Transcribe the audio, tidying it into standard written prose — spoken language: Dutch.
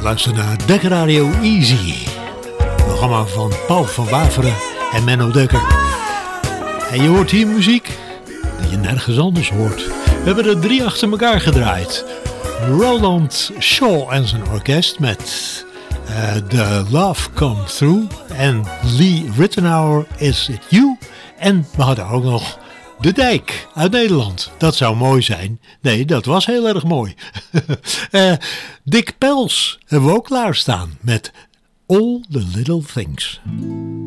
Luister naar Dekker Radio Easy. Programma van Paul van Waveren en Menno Dekker. En je hoort hier muziek die je nergens anders hoort. We hebben er 3 achter elkaar gedraaid. Roland Shaw en zijn orkest met The Love Come Through. En Lee Rittenauer, Is It You? En we hadden ook nog De Dijk uit Nederland. Dat zou mooi zijn. Nee, dat was heel erg mooi. Dick Pels hebben we ook klaarstaan met All the Little Things.